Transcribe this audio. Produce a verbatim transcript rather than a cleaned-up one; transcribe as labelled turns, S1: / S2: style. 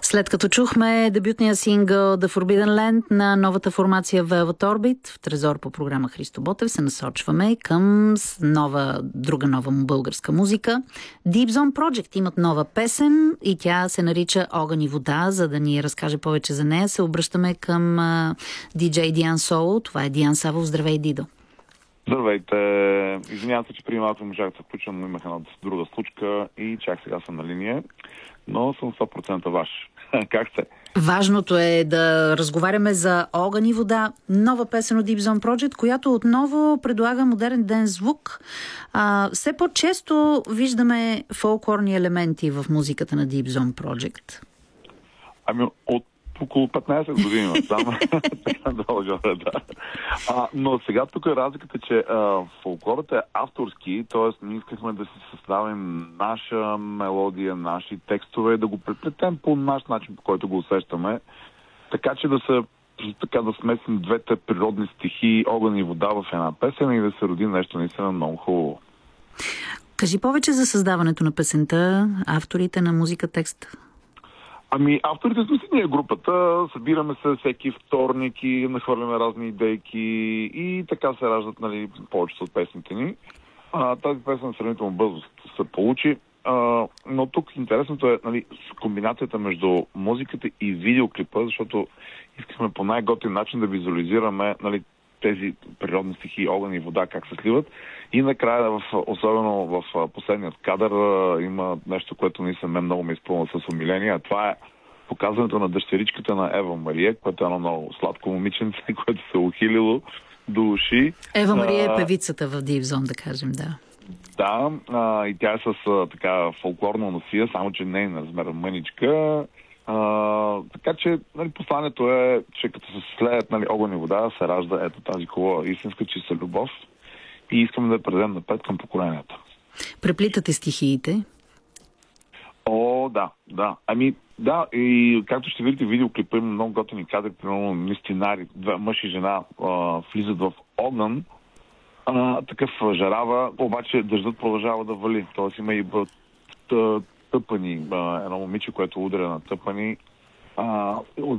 S1: След като чухме дебютния сингъл The Forbidden Land на новата формация Velvet Orbit в Трезор по програма Христо Ботев, се насочваме към нова, друга нова българска музика. Deep Zone Project имат нова песен и тя се нарича Огън и вода. За да ни разкаже повече за нея, се обръщаме към диджей Диан Соло. Това е Диан Савов. Здравей, Дидо!
S2: Здравейте! Извинявам се, че преди малко можах да се включа, но имах една друга случка и чак сега съм на линия, но съм сто процента ваш. Как сте?
S1: Важното е да разговаряме за Огън и вода, нова песен от Deep Zone Project, която отново предлага модерен ден звук. А, все по-често виждаме фолклорни елементи в музиката на Deep Zone Project.
S2: Ами от около петнайсет години там. Така дълго, да. А, но сега тук е разликата, че а, фолклорът е авторски, т.е. ние искахме да си съставим наша мелодия, наши текстове, да го преплетем по наш начин, по който го усещаме, така че да се така да смесим двете природни стихии, огън и вода в една песен и да се роди нещо наистина много хубаво.
S1: Кажи повече за създаването на песента, авторите на музика, текст.
S2: Ами, авторите сме си ние групата, събираме се всеки вторник и нахвърляме разни идейки и така се раждат, нали, повечето от песните ни. А, тази песен сравнително бързо се получи, а, но тук интересното е, нали, комбинацията между музиката и видеоклипа, защото искахме по най-готин начин да визуализираме, нали, тези природни стихии, огън и вода, как се сливат. И накрая, в, особено в последният кадър, има нещо, което наистина мен много ме изпълня с умиление. А това е показването на дъщеричката на Ева Мария, което е едно много сладко момиченце, което се е ухилило до уши.
S1: Ева Мария е певицата в Deep Zone, да кажем, да.
S2: Да, а, и тя е с а, така фолклорно носия, само че не е на размер мъничка. Uh, така че, нали, посланието е, че като се слеят, нали, огън и вода, се ражда ето тази хубава истинска чиста любов и искаме да я предадем напред към поколенията.
S1: Преплитате стихиите?
S2: О, да, да. Ами, да, и както ще видите, видеоклипа има много готини кадри, примерно мистинари, две мъж и жена а, влизат в огън, а, такъв жарава, обаче дъждът продължава да вали. Тоест има и тъпани, едно момиче, което удря на тъпани.